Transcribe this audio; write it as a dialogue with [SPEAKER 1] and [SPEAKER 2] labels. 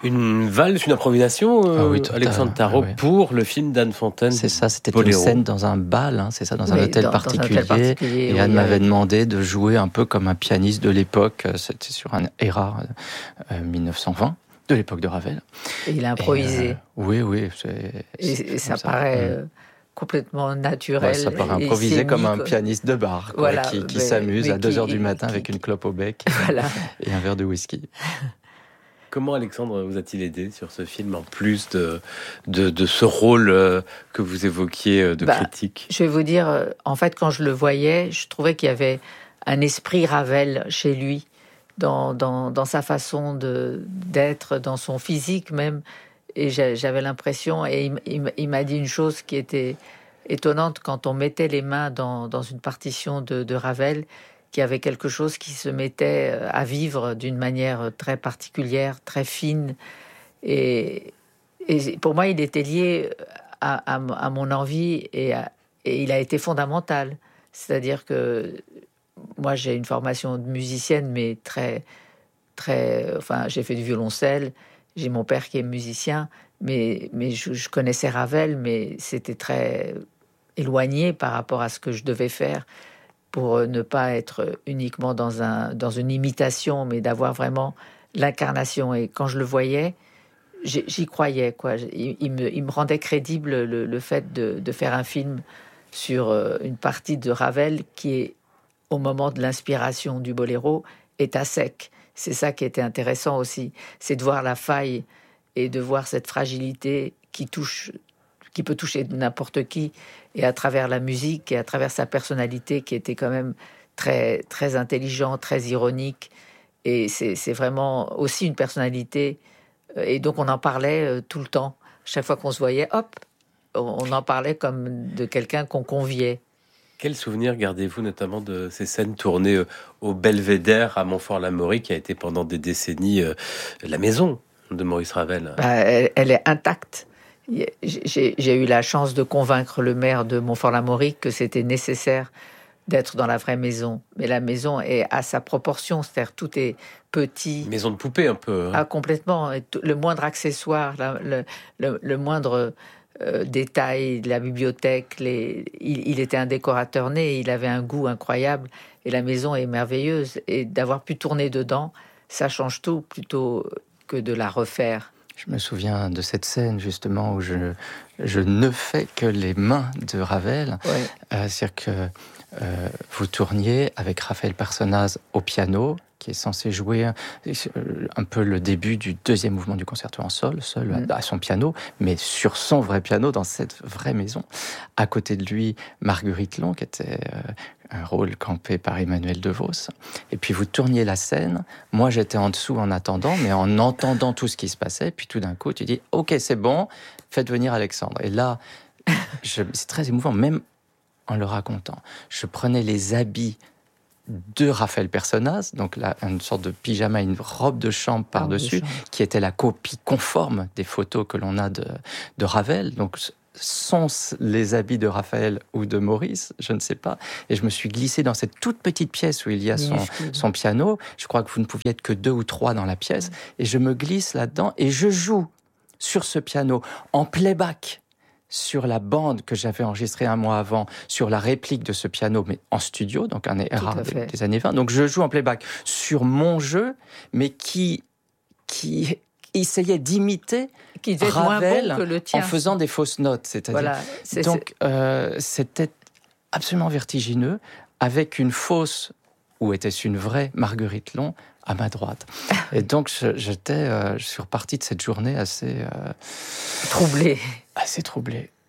[SPEAKER 1] Une valse, une improvisation, Alexandre Tarot, pour le film d'Anne Fontaine.
[SPEAKER 2] C'est ça, c'était une scène dans un bal, c'est ça, dans un hôtel particulier. Et Anne m'avait demandé de jouer un peu comme un pianiste de l'époque. C'était sur un Erard 1920, de l'époque de Ravel.
[SPEAKER 3] Et il a improvisé.
[SPEAKER 2] Oui.
[SPEAKER 3] Et ça paraît complètement naturel.
[SPEAKER 2] Ça paraît improvisé comme un pianiste de bar, qui s'amuse à 2h du matin avec une clope au bec et un verre de whisky.
[SPEAKER 1] Comment Alexandre vous a-t-il aidé sur ce film, en plus de ce rôle que vous évoquiez de critique?
[SPEAKER 3] Je vais vous dire, en fait, quand je le voyais, je trouvais qu'il y avait un esprit Ravel chez lui, dans sa façon d'être, dans son physique même. Et j'avais l'impression, et il m'a dit une chose qui était étonnante, quand on mettait les mains dans une partition de Ravel, qu'il y avait quelque chose qui se mettait à vivre d'une manière très particulière, très fine. Et pour moi, il était lié à mon envie et il a été fondamental. C'est-à-dire que moi, j'ai une formation de musicienne, mais j'ai fait du violoncelle. J'ai mon père qui est musicien, mais je connaissais Ravel, mais c'était très éloigné par rapport à ce que je devais faire, pour ne pas être uniquement dans une imitation, mais d'avoir vraiment l'incarnation. Et quand je le voyais, j'y croyais, quoi. Il me rendait crédible le fait de faire un film sur une partie de Ravel qui est, au moment de l'inspiration du boléro, est à sec. C'est ça qui était intéressant aussi, c'est de voir la faille et de voir cette fragilité qui peut toucher n'importe qui, et à travers la musique et à travers sa personnalité qui était quand même très, très intelligent, très ironique. Et c'est vraiment aussi une personnalité. Et donc on en parlait tout le temps. Chaque fois qu'on se voyait, hop, on en parlait comme de quelqu'un qu'on conviait.
[SPEAKER 1] Quel souvenir gardez-vous notamment de ces scènes tournées au Belvédère à Montfort-l'Amaury, qui a été pendant des décennies la maison de Maurice Ravel?
[SPEAKER 3] Elle est intacte. J'ai eu la chance de convaincre le maire de Montfort-l'Amaury que c'était nécessaire d'être dans la vraie maison. Mais la maison est à sa proportion, c'est-à-dire tout est petit.
[SPEAKER 1] Maison de poupée un peu.
[SPEAKER 3] Ah, complètement. Le moindre accessoire, le moindre détail de la bibliothèque. Il était un décorateur né, il avait un goût incroyable. Et la maison est merveilleuse. Et d'avoir pu tourner dedans, ça change tout plutôt que de la refaire.
[SPEAKER 2] Je me souviens de cette scène, justement, où je ne fais que les mains de Ravel. Ouais. C'est-à-dire que vous tourniez avec Raphaël Personnaz au piano, qui est censé jouer un peu le début du deuxième mouvement du concerto en sol, seul à son piano, mais sur son vrai piano, dans cette vraie maison. À côté de lui, Marguerite Long, qui était un rôle campé par Emmanuel DeVos. Et puis vous tourniez la scène, moi j'étais en dessous en attendant, mais en entendant tout ce qui se passait, puis tout d'un coup tu dis « Ok, c'est bon, faites venir Alexandre ». Et là, c'est très émouvant, même en le racontant. Je prenais les habits de Raphaël Personnaz, donc là, une sorte de pyjama, une robe de chambre par-dessus, qui était la copie conforme des photos que l'on a de Ravel. Donc, sont les habits de Raphaël ou de Maurice, je ne sais pas. Et je me suis glissé dans cette toute petite pièce où il y a son piano. Je crois que vous ne pouviez être que 2 ou 3 dans la pièce. Et je me glisse là-dedans et je joue sur ce piano en playback, sur la bande que j'avais enregistrée un mois avant, sur la réplique de ce piano, mais en studio, donc un Erard des années 20. Donc je joue en playback sur mon jeu, mais qui essayait d'imiter Ravel
[SPEAKER 3] bon
[SPEAKER 2] en faisant des fausses notes. C'est-à-dire, c'était absolument vertigineux, avec une fausse, ou était-ce une vraie Marguerite Long, à ma droite. Et donc, je suis reparti de cette journée assez...
[SPEAKER 3] troublé.
[SPEAKER 2] Assez troublé.